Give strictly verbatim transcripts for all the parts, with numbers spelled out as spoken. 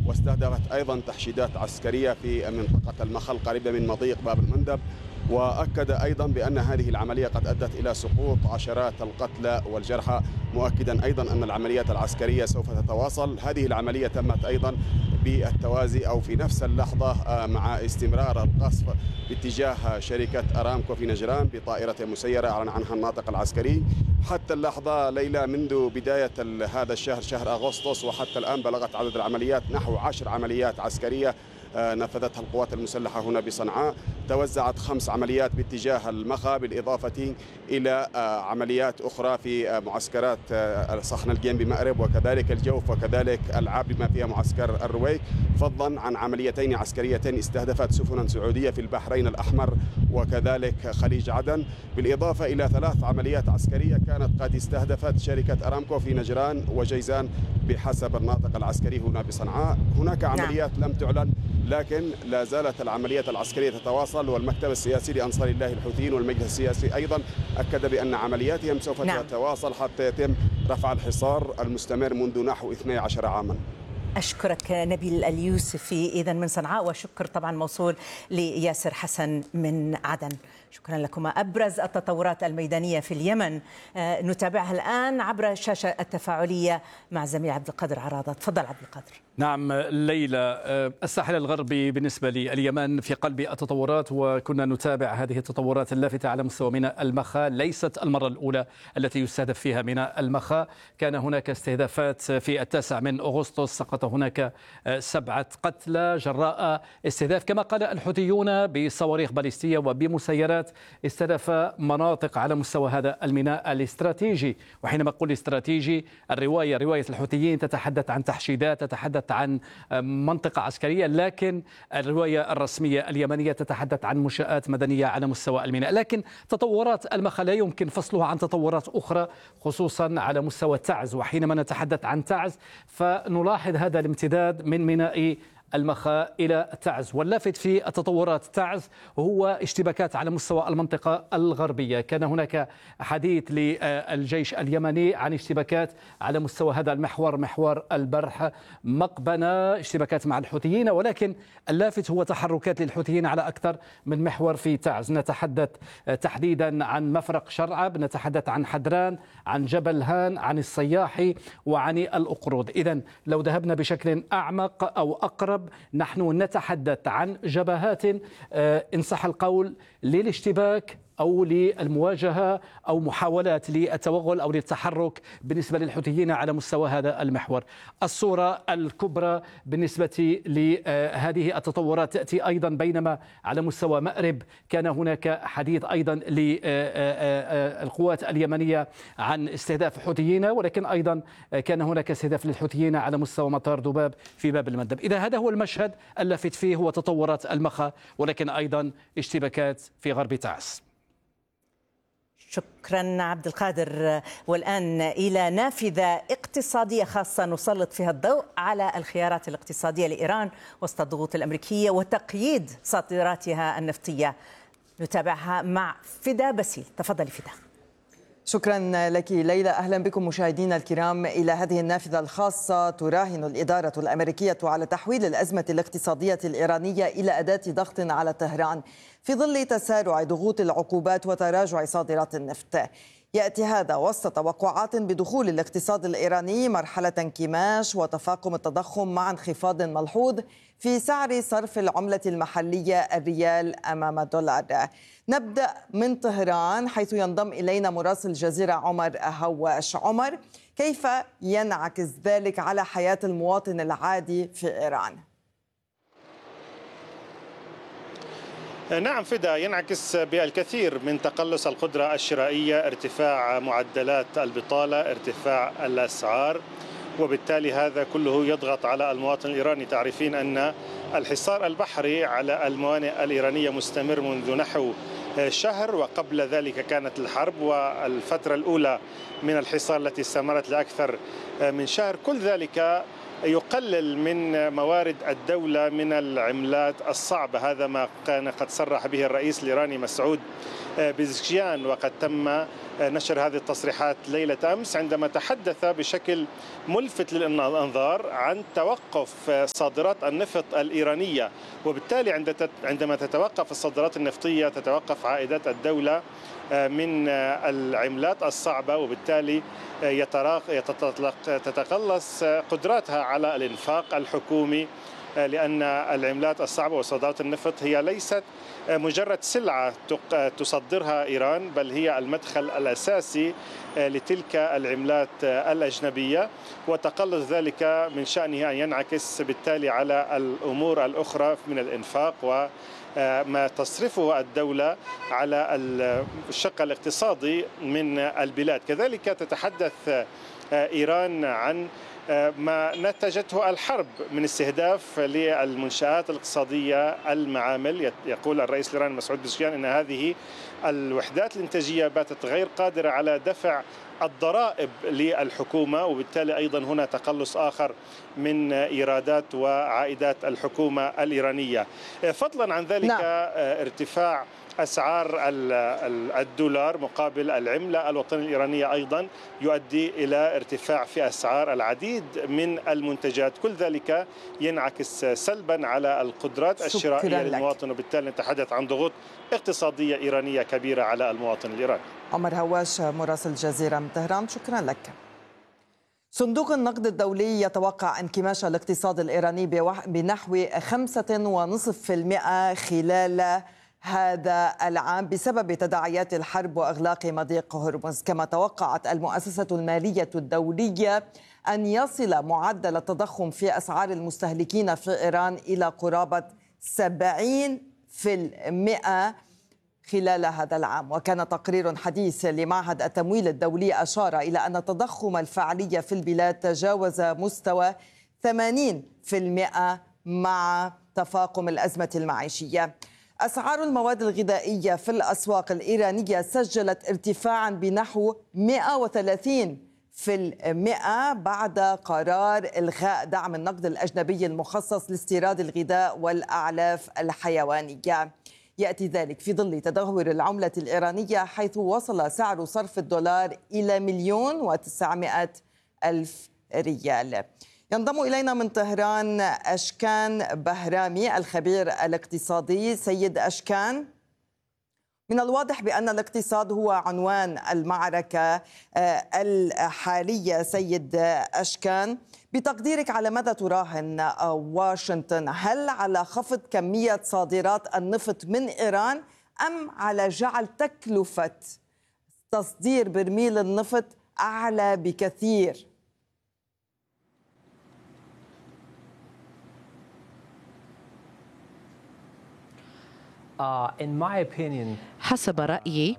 واستهدفت أيضا تحشيدات عسكرية في منطقة المخا القريبة من مضيق باب المندب. وأكد أيضا بأن هذه العملية قد أدت إلى سقوط عشرات القتلى والجرحى، مؤكدا أيضا أن العمليات العسكرية سوف تتواصل. هذه العملية تمت أيضا بالتوازي أو في نفس اللحظة مع استمرار القصف باتجاه شركة أرامكو في نجران بطائرة مسيرة أعلن عنها الناطق العسكري. حتى اللحظة ليلى منذ بداية هذا الشهر شهر أغسطس وحتى الآن بلغت عدد العمليات نحو عشر عمليات عسكرية نفذتها القوات المسلحة هنا بصنعاء. توزعت خمس عمليات باتجاه المخا بالإضافة إلى عمليات أخرى في معسكرات صخن الجيم بمأرب وكذلك الجوف وكذلك العاب بما فيها معسكر الرويك، فضلا عن عمليتين عسكريتين استهدفت سفنا سعودية في البحرين الأحمر وكذلك خليج عدن، بالإضافة إلى ثلاث عمليات عسكرية كانت قد استهدفت شركة أرامكو في نجران وجيزان بحسب الناطق العسكري هنا بصنعاء. هناك عمليات لم تعلن لكن لا زالت العمليات العسكرية تتواصل، والمكتب السياسي لأنصار الله الحوثيين والمجلس السياسي أيضا أكد بأن عملياتهم سوف نعم. تتواصل حتى يتم رفع الحصار المستمر منذ نحو اثني عشر عاما. أشكرك نبيل اليوسفي إذا من صنعاء، وشكر طبعا موصول لياسر حسن من عدن. شكرا لكما. أبرز التطورات الميدانية في اليمن نتابعها الآن عبر الشاشة التفاعلية مع زميل عبد القادر عراضة. تفضل عبد القادر. نعم ليلى، الساحل الغربي بالنسبة لليمن في قلب التطورات، وكنا نتابع هذه التطورات اللافتة على مستوى ميناء المخا. ليست المرة الأولى التي يستهدف فيها ميناء المخا، كان هناك استهدافات في التاسع من أغسطس، سقط هناك سبعة قتلى جراء استهداف كما قال الحوثيون بصواريخ باليستية وبمسيرات استهدف مناطق على مستوى هذا الميناء الاستراتيجي. وحينما أقول استراتيجي، الرواية رواية الحوثيين تتحدث عن تحشيدات، تتحدث عن منطقة عسكرية، لكن الرواية الرسمية اليمنية تتحدث عن منشآت مدنية على مستوى الميناء. لكن تطورات المخا لا يمكن فصلها عن تطورات أخرى خصوصا على مستوى تعز. وحينما نتحدث عن تعز فنلاحظ هذا الامتداد من ميناء المخا إلى تعز، واللافت في التطورات تعز هو اشتباكات على مستوى المنطقة الغربية. كان هناك حديث للجيش اليمني عن اشتباكات على مستوى هذا المحور، محور البرح مقبنة، اشتباكات مع الحوثيين، ولكن اللافت هو تحركات للحوثيين على أكثر من محور في تعز. نتحدث تحديدا عن مفرق شرعب، نتحدث عن حدران، عن جبل هان، عن الصياحي وعن الأقرود. إذن لو ذهبنا بشكل أعمق أو أقرب، نحن نتحدث عن جبهات إن صح القول للاشتباك أو للمواجهة أو محاولات للتوغل أو للتحرك بالنسبة للحوثيين على مستوى هذا المحور. الصورة الكبرى بالنسبة لهذه التطورات تأتي أيضا بينما على مستوى مأرب كان هناك حديث أيضا للقوات اليمنية عن استهداف الحوثيين، ولكن أيضا كان هناك استهداف للحوثيين على مستوى مطار ذباب في باب المندب. إذا هذا هو المشهد اللافت فيه هو تطورات المخا، ولكن أيضا اشتباكات في غرب تعز. شكرا عبد القادر. والآن إلى نافذة اقتصادية خاصة نسلط فيها الضوء على الخيارات الاقتصادية لإيران وسط الضغوط الأمريكية وتقييد صادراتها النفطية. نتابعها مع فدا باسيل. تفضلي فدا. شكرا لك ليلى. أهلا بكم مشاهدينا الكرام إلى هذه النافذة الخاصة. تراهن الإدارة الأمريكية على تحويل الأزمة الاقتصادية الإيرانية إلى أداة ضغط على طهران في ظل تسارع ضغوط العقوبات وتراجع صادرات النفط. يأتي هذا وسط توقعات بدخول الاقتصاد الإيراني مرحلة انكماش وتفاقم التضخم مع انخفاض ملحوظ في سعر صرف العملة المحلية الريال أمام الدولار. نبدأ من طهران حيث ينضم إلينا مراسل الجزيرة عمر هواش. عمر، كيف ينعكس ذلك على حياة المواطن العادي في إيران؟ نعم فدا، ينعكس بالكثير من تقلص القدرة الشرائية، ارتفاع معدلات البطالة، ارتفاع الأسعار، وبالتالي هذا كله يضغط على المواطن الإيراني. تعرفين أن الحصار البحري على الموانئ الإيرانية مستمر منذ نحو شهر، وقبل ذلك كانت الحرب والفترة الأولى من الحصار التي استمرت لأكثر من شهر. كل ذلك يقلل من موارد الدولة من العملات الصعبة. هذا ما كان قد صرح به الرئيس الإيراني مسعود بزكشيان، وقد تم نشر هذه التصريحات ليلة أمس عندما تحدث بشكل ملفت للأنظار عن توقف صادرات النفط الإيرانية، وبالتالي عندما تتوقف الصادرات النفطية تتوقف عائدات الدولة من العملات الصعبة، وبالتالي تتقلص قدراتها على الإنفاق الحكومي، لأن العملات الصعبة وصادرات النفط هي ليست مجرد سلعة تصدرها إيران، بل هي المدخل الأساسي لتلك العملات الأجنبية، وتقلص ذلك من شأنه أن ينعكس بالتالي على الأمور الأخرى من الإنفاق وما تصرفه الدولة على الشق الاقتصادي من البلاد. كذلك تتحدث إيران عن ما نتجته الحرب من استهداف للمنشآت الاقتصادية المعامل. يقول الرئيس الإيراني مسعود بزكشيان أن هذه الوحدات الإنتاجية باتت غير قادرة على دفع الضرائب للحكومة، وبالتالي أيضا هنا تقلص آخر من إيرادات وعائدات الحكومة الإيرانية. فضلا عن ذلك نعم. ارتفاع أسعار الدولار مقابل العملة الوطنية الإيرانية أيضا يؤدي إلى ارتفاع في أسعار العديد من المنتجات، كل ذلك ينعكس سلبا على القدرات الشرائية للمواطن، وبالتالي نتحدث عن ضغوط اقتصادية إيرانية كبيرة على المواطن الإيراني. عمر هواش مراسل الجزيرة من طهران، شكرا لك. صندوق النقد الدولي يتوقع انكماش الاقتصاد الإيراني بنحو خمسة ونصف في المئة خلال هذا العام بسبب تداعيات الحرب وإغلاق مضيق هرمز، كما توقعت المؤسسة المالية الدولية أن يصل معدل التضخم في أسعار المستهلكين في إيران إلى قرابة سبعين بالمئة خلال هذا العام. وكان تقرير حديث لمعهد التمويل الدولي أشار إلى أن التضخم الفعلي في البلاد تجاوز مستوى ثمانين بالمئة مع تفاقم الأزمة المعيشية. أسعار المواد الغذائية في الأسواق الإيرانية سجلت ارتفاعا بنحو مئة وثلاثين بالمئة بعد قرار إلغاء دعم النقد الأجنبي المخصص لاستيراد الغذاء والأعلاف الحيوانية. يأتي ذلك في ظل تدهور العملة الإيرانية، حيث وصل سعر صرف الدولار إلى مليون وتسعمائة ألف ريال. ينضم إلينا من طهران أشكان بهرامي الخبير الاقتصادي. سيد أشكان، من الواضح بأن الاقتصاد هو عنوان المعركة الحالية. سيد أشكان، بتقديرك على ماذا تراهن واشنطن؟ هل على خفض كمية صادرات النفط من إيران أم على جعل تكلفة تصدير برميل النفط أعلى بكثير؟ حسب رأيي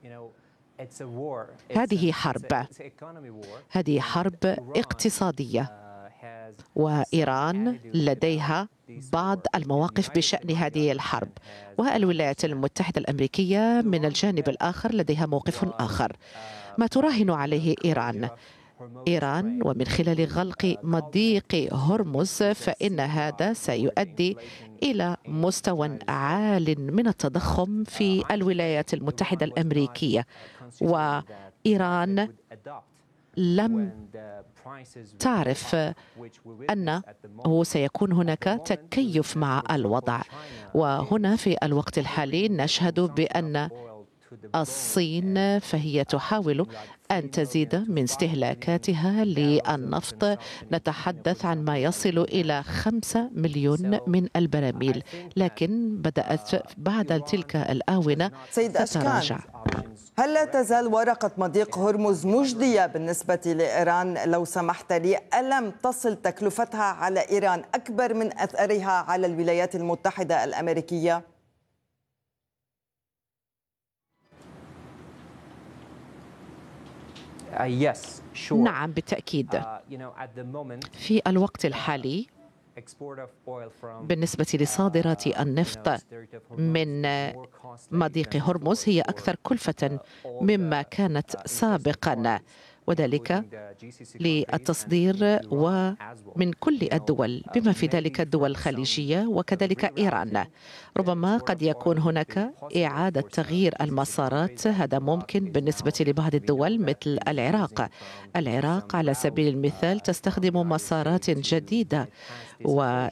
هذه حرب هذه حرب اقتصادية، وإيران لديها بعض المواقف بشأن هذه الحرب، والولايات المتحدة الأمريكية من الجانب الآخر لديها موقف آخر. ما تراهن عليه إيران إيران ومن خلال غلق مضيق هرمز فإن هذا سيؤدي إلى مستوى عال من التضخم في الولايات المتحدة الأمريكية، وإيران لم تعرف أنه سيكون هناك تكيف مع الوضع. وهنا في الوقت الحالي نشهد بأن الصين فهي تحاول أن تزيد من استهلاكاتها للنفط، نتحدث عن ما يصل إلى خمسة مليون من البراميل، لكن بدأت بعد تلك الآونة تتراجع. هل لا تزال ورقة مضيق هرمز مجدية بالنسبة لإيران؟ لو سمحت لي، ألم تصل تكلفتها على إيران أكبر من أثرها على الولايات المتحدة الأمريكية؟ نعم بالتأكيد. في الوقت الحالي بالنسبة لصادرات النفط من مضيق هرمز هي أكثر كلفة مما كانت سابقا، وذلك للتصدير ومن كل الدول بما في ذلك الدول الخليجية وكذلك إيران. ربما قد يكون هناك إعادة تغيير المسارات، هذا ممكن بالنسبة لبعض الدول مثل العراق. العراق على سبيل المثال تستخدم مسارات جديدة، و